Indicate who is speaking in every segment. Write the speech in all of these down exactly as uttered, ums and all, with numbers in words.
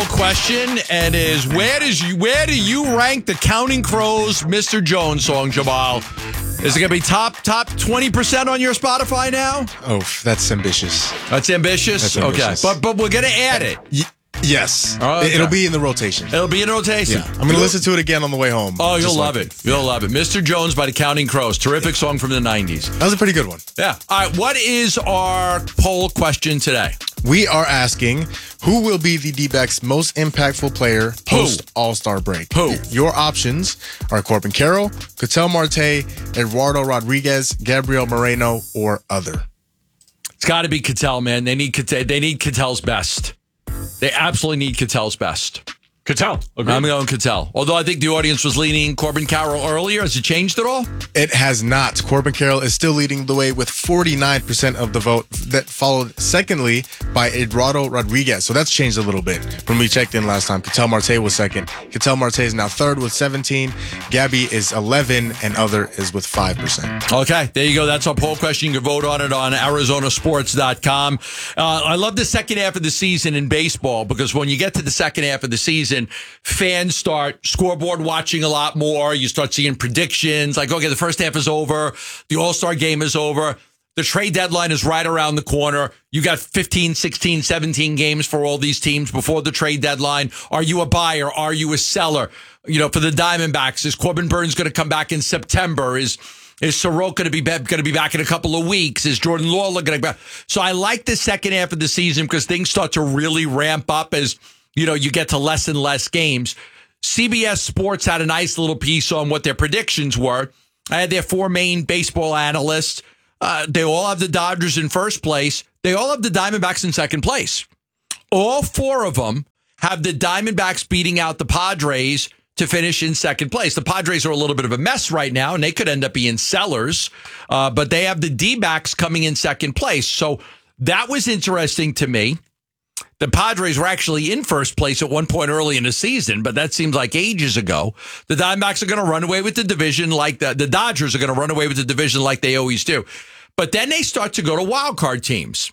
Speaker 1: question, and is where does you where do you rank the Counting Crows Mister Jones song, Jabal? Is it going to be top top twenty percent on your Spotify now?
Speaker 2: Oh, that's ambitious.
Speaker 1: That's ambitious?
Speaker 2: That's ambitious.
Speaker 1: Okay, but but we're going to add it.
Speaker 2: Y- yes.
Speaker 1: Okay.
Speaker 2: It'll be in the rotation.
Speaker 1: It'll be in rotation.
Speaker 2: Yeah. I'm going to listen to it again on the way home.
Speaker 1: Oh, you'll
Speaker 2: Just
Speaker 1: love
Speaker 2: like
Speaker 1: it. You'll love it. Mister Jones by the Counting Crows. Terrific song from the nineties.
Speaker 2: That was a pretty good one.
Speaker 1: Yeah. All right, what is our poll question today?
Speaker 2: We are asking, who will be the D-backs' most impactful player post All-Star break?
Speaker 1: Who?
Speaker 2: Your options are Corbin Carroll, Ketel Marte, Eduardo Rodriguez, Gabriel Moreno, or other.
Speaker 1: It's got to be Ketel, man. They need Ketel, they need Ketel's best. They absolutely need Ketel's best.
Speaker 3: Ketel. Okay.
Speaker 1: I'm going Ketel. Although I think the audience was leaning Corbin Carroll earlier. Has it changed at all?
Speaker 2: It has not. Corbin Carroll is still leading the way with forty-nine percent of the vote, that followed secondly by Eduardo Rodriguez. So that's changed a little bit when we checked in last time. Ketel Marte was second. Ketel Marte is now third with seventeen. Gabby is eleven, and other is with five percent.
Speaker 1: Okay, there you go. That's our poll question. You can vote on it on Arizona Sports dot com. Uh, I love the second half of the season in baseball because when you get to the second half of the season, fans start scoreboard watching a lot more. You start seeing predictions like, okay, the first half is over. The All-Star game is over. The trade deadline is right around the corner. You got fifteen, sixteen, seventeen games for all these teams before the trade deadline. Are you a buyer? Are you a seller? You know, for the Diamondbacks, is Corbin Burns going to come back in September? Is Is Soroka going to be going to be back in a couple of weeks? Is Jordan Lawler going to be back? So I like the second half of the season because things start to really ramp up as, you know, you get to less and less games. C B S Sports had a nice little piece on what their predictions were. I had their four main baseball analysts. Uh, they all have the Dodgers in first place. They all have the Diamondbacks in second place. All four of them have the Diamondbacks beating out the Padres to finish in second place. The Padres are a little bit of a mess right now, and they could end up being sellers, uh, but they have the D-backs coming in second place. So that was interesting to me. The Padres were actually in first place at one point early in the season, but that seems like ages ago. The Diamondbacks are going to run away with the division like the, the Dodgers are going to run away with the division like they always do. But then they start to go to wild card teams.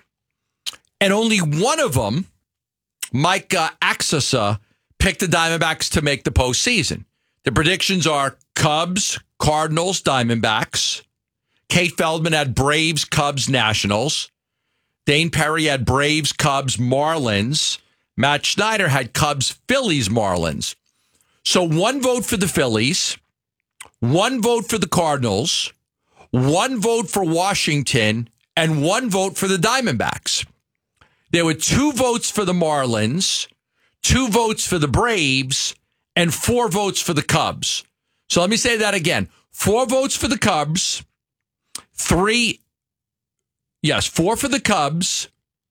Speaker 1: And only one of them, Mike uh, Axisa, picked the Diamondbacks to make the postseason. The predictions are Cubs, Cardinals, Diamondbacks. Kate Feldman had Braves, Cubs, Nationals. Dane Perry had Braves, Cubs, Marlins. Matt Schneider had Cubs, Phillies, Marlins. So one vote for the Phillies, one vote for the Cardinals, one vote for Washington, and one vote for the Diamondbacks. There were two votes for the Marlins, two votes for the Braves, and four votes for the Cubs. So let me say that again. Four votes for the Cubs, three... Yes, four for the Cubs.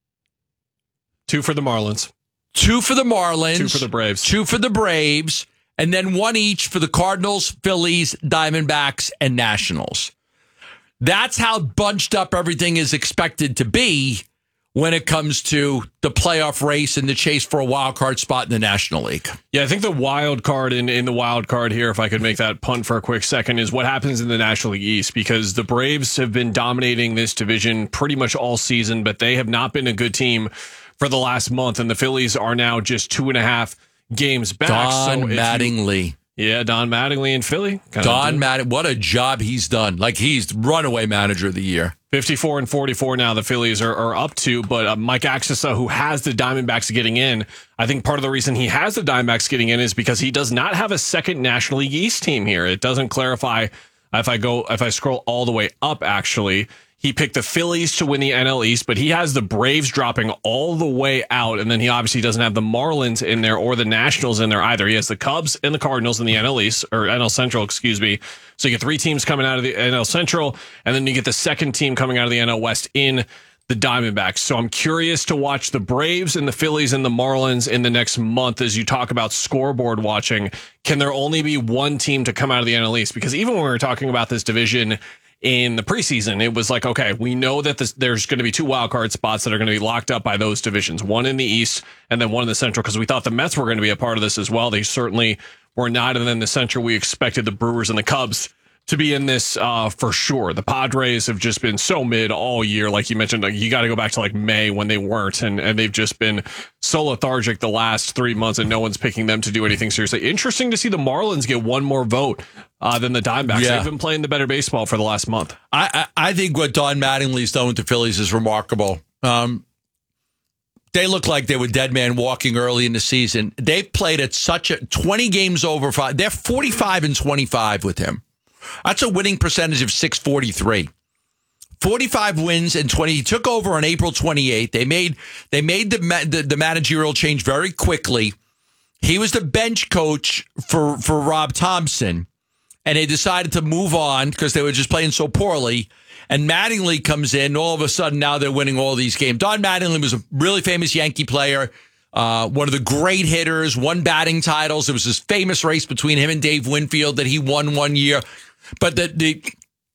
Speaker 3: Two for the Marlins.
Speaker 1: Two for the Marlins.
Speaker 3: Two for the Braves.
Speaker 1: Two for the Braves. And then one each for the Cardinals, Phillies, Diamondbacks, and Nationals. That's how bunched up everything is expected to be when it comes to the playoff race and the chase for a wild card spot in the National League.
Speaker 3: Yeah, I think the wild card in, in the wild card here, if I could make that punt for a quick second, is what happens in the National League East, because the Braves have been dominating this division pretty much all season, but they have not been a good team for the last month, and the Phillies are now just two and a half games back.
Speaker 1: Don
Speaker 3: so
Speaker 1: Mattingly.
Speaker 3: You, yeah, Don Mattingly in Philly.
Speaker 1: Don Mattingly, what a job he's done. Like, he's runaway manager of the year.
Speaker 3: fifty-four and forty-four now the Phillies are, are up to, but uh, Mike Axisa, who has the Diamondbacks getting in, I think part of the reason he has the Diamondbacks getting in is because he does not have a second National League East team here. It doesn't clarify if I go, if I scroll all the way up, actually. He picked the Phillies to win the N L East, but he has the Braves dropping all the way out, and then he obviously doesn't have the Marlins in there or the Nationals in there either. He has the Cubs and the Cardinals in the N L East, or N L Central, excuse me. So you get three teams coming out of the N L Central, and then you get the second team coming out of the N L West in the Diamondbacks. So I'm curious to watch the Braves and the Phillies and the Marlins in the next month as you talk about scoreboard watching. Can there only be one team to come out of the N L East? Because even when we were talking about this division in the preseason, it was like, okay, we know that this, there's going to be two wildcard spots that are going to be locked up by those divisions, one in the East and then one in the Central, because we thought the Mets were going to be a part of this as well. They certainly were not. And then the Central, we expected the Brewers and the Cubs to be in this uh, for sure. The Padres have just been so mid all year. Like you mentioned, like, you got to go back to like May when they weren't, and, and they've just been so lethargic the last three months, and no one's picking them to do anything seriously. Interesting to see the Marlins get one more vote uh, than the Diamondbacks.
Speaker 1: Yeah.
Speaker 3: They've been playing the better baseball for the last month.
Speaker 1: I, I, I think what Don Mattingly's done with the Phillies is remarkable. Um, They look like they were dead man walking early in the season. They played at such a twenty games over five. They're forty-five and twenty-five with him. That's a winning percentage of six forty-three. forty-five wins and twenty. He took over on April twenty-eighth. They made they made the, the the managerial change very quickly. He was the bench coach for for Rob Thompson, and they decided to move on because they were just playing so poorly. And Mattingly comes in. All of a sudden, now they're winning all these games. Don Mattingly was a really famous Yankee player, uh, one of the great hitters, won batting titles. It was this famous race between him and Dave Winfield that he won one year. But the the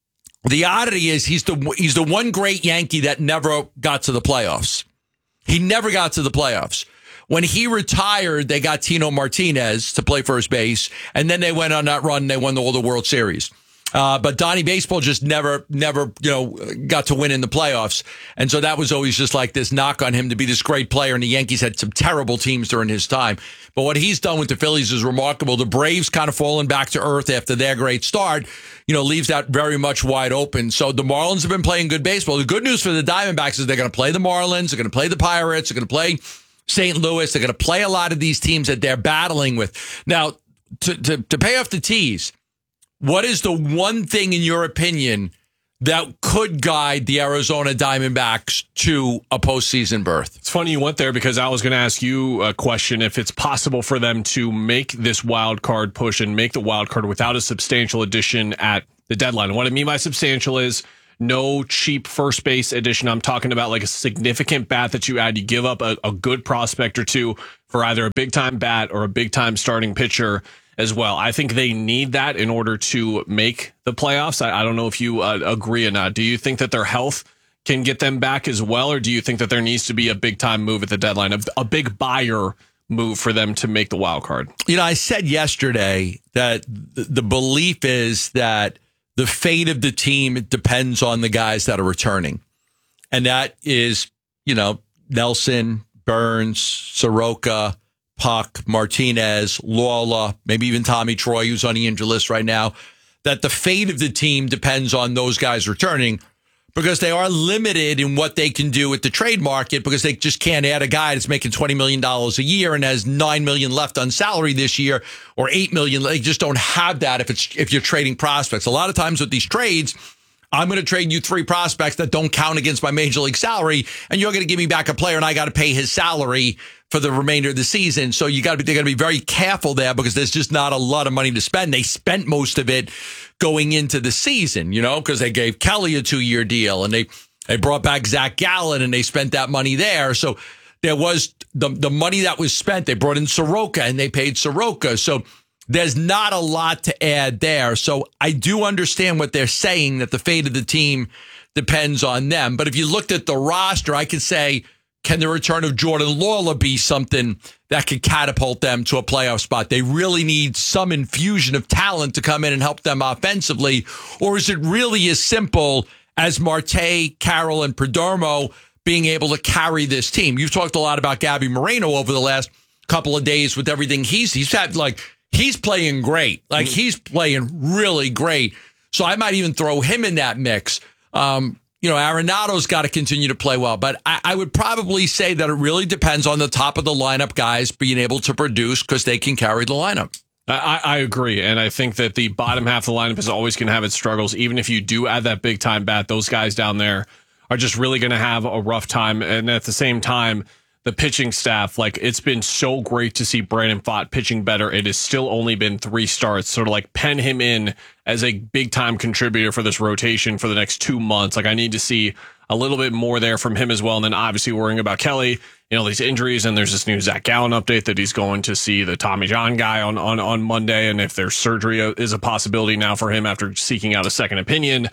Speaker 1: the oddity is he's the he's the one great Yankee that never got to the playoffs. He never got to the playoffs. When he retired, they got Tino Martinez to play first base, and then they went on that run and they won all the World Series. Uh, but Donnie Baseball just never, never, you know, got to win in the playoffs. And so that was always just like this knock on him to be this great player. And the Yankees had some terrible teams during his time. But what he's done with the Phillies is remarkable. The Braves kind of fallen back to earth after their great start, you know, leaves that very much wide open. So the Marlins have been playing good baseball. The good news for the Diamondbacks is they're going to play the Marlins. They're going to play the Pirates. They're going to play Saint Louis. They're going to play a lot of these teams that they're battling with. Now, to, to, to pay off the tease, what is the one thing, in your opinion, that could guide the Arizona Diamondbacks to a postseason berth?
Speaker 3: It's funny you went there because I was going to ask you a question if it's possible for them to make this wild card push and make the wild card without a substantial addition at the deadline. And what I mean by substantial is no cheap first base addition. I'm talking about like a significant bat that you add. You give up a, a good prospect or two for either a big time bat or a big time starting pitcher as well. I think they need that in order to make the playoffs. I, I don't know if you uh, agree or not. Do you think that their health can get them back as well, or do you think that there needs to be a big time move at the deadline, a, a big buyer move for them to make the wild card?
Speaker 1: You know, I said yesterday that the belief is that the fate of the team depends on the guys that are returning. And that is, you know, Nelson, Burns, Soroka, Puck, Martinez, Lawler, maybe even Tommy Troy, who's on the injured list right now, that the fate of the team depends on those guys returning, because they are limited in what they can do at the trade market, because they just can't add a guy that's making twenty million dollars a year and has nine million dollars left on salary this year, or eight million dollars. They just don't have that if it's if you're trading prospects. A lot of times with these trades, I'm going to trade you three prospects that don't count against my major league salary, and you're going to give me back a player, and I got to pay his salary for the remainder of the season. So you got to be, they're going to be very careful there, because there's just not a lot of money to spend. They spent most of it going into the season, you know, because they gave Kelly a two year deal, and they, they brought back Zach Gallen, and they spent that money there. So there was the, the money that was spent. They brought in Soroka, and they paid Soroka. So there's not a lot to add there. So I do understand what they're saying, that the fate of the team depends on them. But if you looked at the roster, I could say, can the return of Jordan Lawler be something that could catapult them to a playoff spot? They really need some infusion of talent to come in and help them offensively. Or is it really as simple as Marte, Carroll, and Perdomo being able to carry this team? You've talked a lot about Gabby Moreno over the last couple of days with everything he's he's had. Like, he's playing great. Like, he's playing really great. So I might even throw him in that mix. Um, You know, Arenado's got to continue to play well, but I, I would probably say that it really depends on the top of the lineup guys being able to produce, because they can carry the lineup.
Speaker 3: I, I agree, and I think that the bottom half of the lineup is always going to have its struggles. Even if you do add that big time bat, those guys down there are just really going to have a rough time. And at the same time, the pitching staff, like, it's been so great to see Brandon Pfaadt pitching better. It has still only been three starts. Sort of like pen him in as a big time contributor for this rotation for the next two months. Like, I need to see a little bit more there from him as well. And then obviously worrying about Kelly, you know, these injuries, and there's this new Zach Gallen update that he's going to see the Tommy John guy on, on, on Monday. And if there's surgery is a possibility now for him after seeking out a second opinion.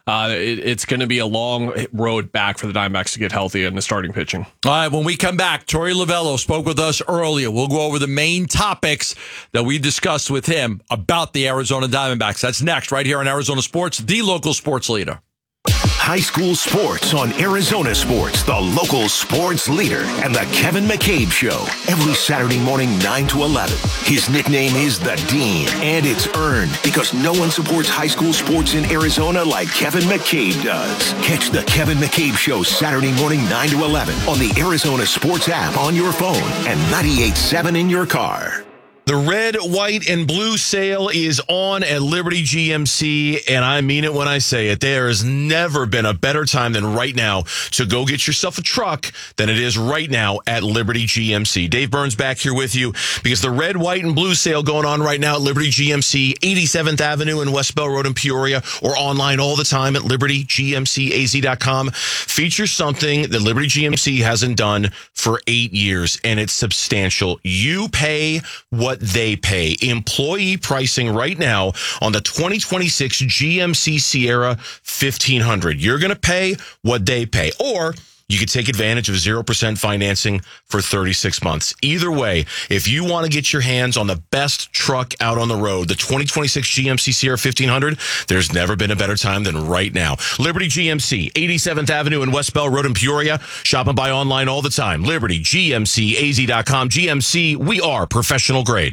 Speaker 3: uh, it, it's going to be a long road back for the Diamondbacks to get healthy in the starting pitching.
Speaker 1: All right, when we come back, Torey Lovello spoke with us earlier. We'll go over the main topics that we discussed with him about the Arizona Diamondbacks. That's next, right here on Arizona Sports, the local sports leader.
Speaker 4: High school sports on Arizona Sports, the local sports leader, and the Kevin McCabe Show. Every Saturday morning, nine to eleven. His nickname is The Dean, and it's earned because no one supports high school sports in Arizona like Kevin McCabe does. Catch the Kevin McCabe Show Saturday morning, nine to eleven on the Arizona Sports app on your phone and ninety-eight point seven in your car.
Speaker 5: The red, white, and blue sale is on at Liberty G M C, and I mean it when I say it. There has never been a better time than right now to go get yourself a truck than it is right now at Liberty G M C. Dave Burns back here with you because the red, white, and blue sale going on right now at Liberty G M C, eighty-seventh Avenue and West Bell Road in Peoria, or online all the time at liberty g m c a z dot com, features something that Liberty G M C hasn't done for eight years, and it's substantial. You pay what they pay. Employee pricing right now on the twenty twenty-six G M C Sierra fifteen hundred. You're going to pay what they pay. Or you could take advantage of zero percent financing for thirty-six months. Either way, if you want to get your hands on the best truck out on the road, the twenty twenty-six G M C Sierra fifteen hundred, there's never been a better time than right now. Liberty G M C, eighty-seventh Avenue and West Bell Road in Peoria. Shop and buy online all the time. liberty g m c a z dot com. G M C, we are professional grade.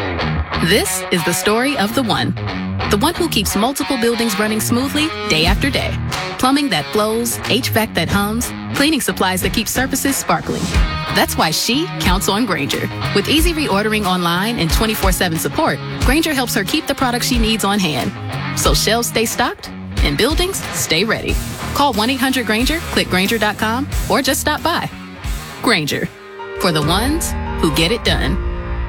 Speaker 6: This is the story of the one. The one who keeps multiple buildings running smoothly day after day. Plumbing that flows, H V A C that hums, cleaning supplies that keep surfaces sparkling. That's why she counts on Grainger. With easy reordering online and twenty-four seven support, Grainger helps her keep the products she needs on hand. So shelves stay stocked and buildings stay ready. Call one eight hundred Grainger, click Grainger dot com, or just stop by. Grainger, for the ones who get it done.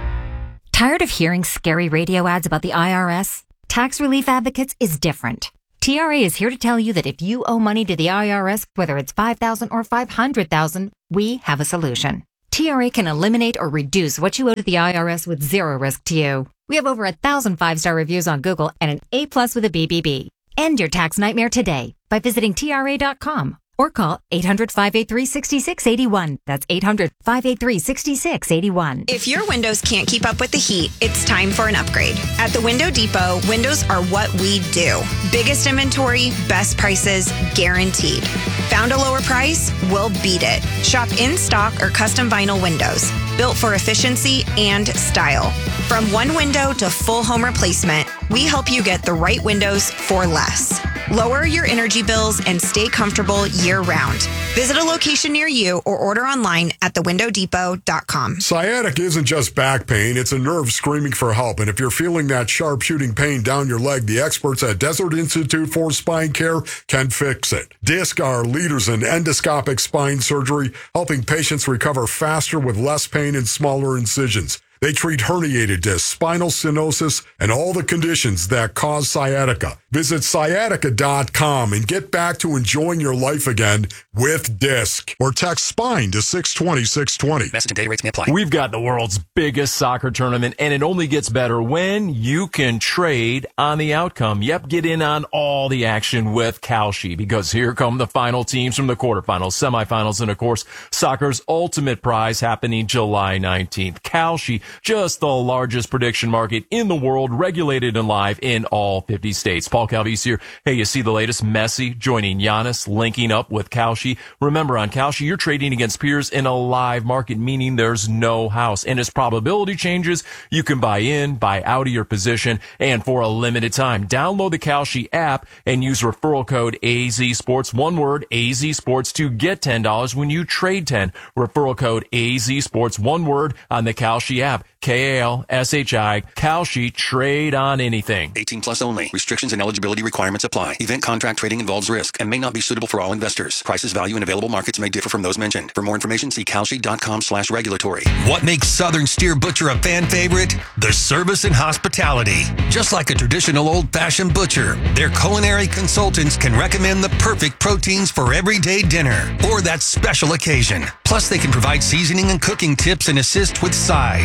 Speaker 7: Tired of hearing scary radio ads about the I R S? Tax Relief Advocates is different. T R A is here to tell you that if you owe money to the I R S, whether it's five thousand dollars or five hundred thousand dollars, we have a solution. T R A can eliminate or reduce what you owe to the I R S with zero risk to you. We have over a thousand five-star reviews on Google and an A plus with a B B B. End your tax nightmare today by visiting T R A dot com or call eight hundred, five eight three, six six eight one. That's eight hundred, five eight three, six six eight one.
Speaker 8: If your windows can't keep up with the heat, it's time for an upgrade. At the Window Depot, windows are what we do. Biggest inventory, best prices, guaranteed. Found a lower price? We'll beat it. Shop in stock or custom vinyl windows, built for efficiency and style. From one window to full home replacement, we help you get the right windows for less. Lower your energy bills and stay comfortable year-round. Visit a location near you or order online at the window depot dot com.
Speaker 9: Sciatica isn't just back pain, it's a nerve screaming for help. And if you're feeling that sharp shooting pain down your leg, the experts at Desert Institute for Spine Care can fix it. DISC are leaders in endoscopic spine surgery, helping patients recover faster with less pain and smaller incisions. They treat herniated discs, spinal stenosis, and all the conditions that cause sciatica. Visit sciatica dot com and get back to enjoying your life again with DISC. Or text SPINE to six twenty, six twenty.
Speaker 10: Message and data rates may apply.
Speaker 11: We've got the world's biggest soccer tournament, and it only gets better when you can trade on the outcome. Yep, get in on all the action with Kalshi, because here come the final teams from the quarterfinals, semifinals, and of course, soccer's ultimate prize happening July nineteenth. Kalshi, just the largest prediction market in the world, regulated and live in all fifty states. Paul Calvise here. Hey, you see the latest? Messi joining Giannis, linking up with Kalshi. Remember, on Kalshi, you're trading against peers in a live market, meaning there's no house. And as probability changes, you can buy in, buy out of your position, and for a limited time, download the Kalshi app and use referral code A Z Sports, one word, A Z Sports, to get ten dollars when you trade ten. Referral code A Z Sports, one word, on the Kalshi app. K A L S H I, Kalshi, trade on anything.
Speaker 10: eighteen plus only. Restrictions and eligibility requirements apply. Event contract trading involves risk and may not be suitable for all investors. Prices, value, and available markets may differ from those mentioned. For more information, see kalshi dot com slash regulatory.
Speaker 12: What makes Southern Steer Butcher a fan favorite? The service and hospitality. Just like a traditional old-fashioned butcher, their culinary consultants can recommend the perfect proteins for everyday dinner or that special occasion. Plus, they can provide seasoning and cooking tips and assist with sides.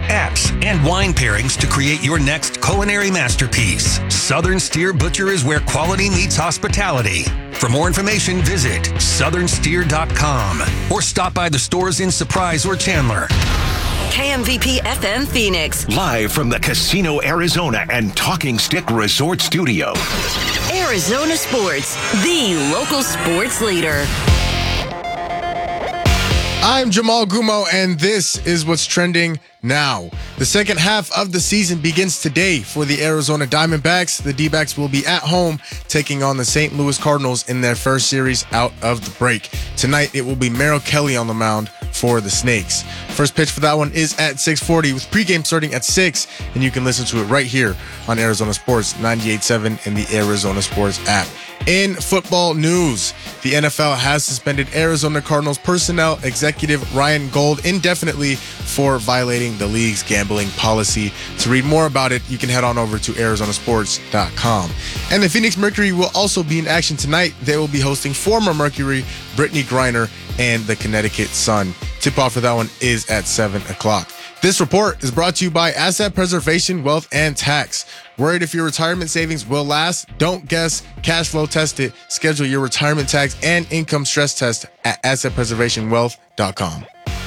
Speaker 12: apps, and wine pairings to create your next culinary masterpiece. Southern Steer Butcher is where quality meets hospitality. For more information, visit southern steer dot com or stop by the stores in Surprise or Chandler.
Speaker 13: K M V P F M Phoenix.
Speaker 4: Live from the Casino Arizona and Talking Stick Resort Studio.
Speaker 13: Arizona Sports, the local sports leader.
Speaker 2: I'm Jamal Gumo, and this is what's trending now. The second half of the season begins today for the Arizona Diamondbacks. The D-backs will be at home taking on the Saint Louis Cardinals in their first series out of the break. Tonight, it will be Merrill Kelly on the mound for the Snakes. First pitch for that one is at six forty with pregame starting at six, and you can listen to it right here on Arizona Sports ninety-eight point seven and the Arizona Sports app. In football news, the N F L has suspended Arizona Cardinals personnel executive Ryan Gold indefinitely for violating the league's gambling policy. To read more about it, you can head on over to arizona sports dot com. And the Phoenix Mercury will also be in action tonight. They will be hosting former Mercury Brittany Griner and the Connecticut Sun. Tip-off for that one is at seven o'clock. This report is brought to you by Asset Preservation, Wealth, and Tax. Worried if your retirement savings will last? Don't guess. Cash flow test it. Schedule your retirement tax and income stress test at asset preservation wealth dot com.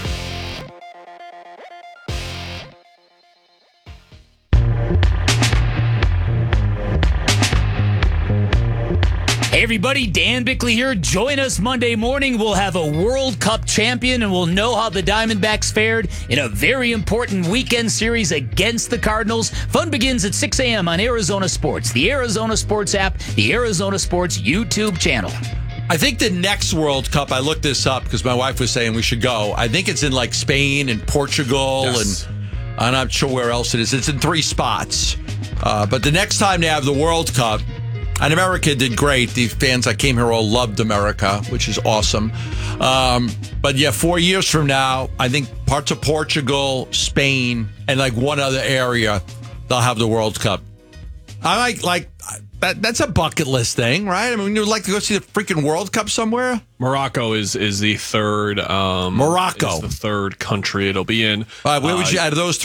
Speaker 14: Hey everybody, Dan Bickley here. Join us Monday morning. We'll have a World Cup champion and we'll know how the Diamondbacks fared in a very important weekend series against the Cardinals. Fun begins at six a.m. on Arizona Sports, the Arizona Sports app, the Arizona Sports YouTube channel.
Speaker 1: I think the next World Cup, I looked this up because my wife was saying we should go. I think it's in like Spain and Portugal,
Speaker 3: Yes.
Speaker 1: and I'm not sure where else it is. It's in three spots. Uh, but the next time they have the World Cup, and America did great. The fans that came here all loved America, which is awesome. Um, but yeah, four years from now, I think parts of Portugal, Spain, and like one other area, they'll have the World Cup. I like like that. That's a bucket list thing, right? I mean, you'd like to go see the freaking World Cup somewhere.
Speaker 3: Morocco is is the third. Um,
Speaker 1: Morocco,
Speaker 3: is the third country it'll be in.
Speaker 1: All right, where would
Speaker 3: Uh,
Speaker 1: you out of those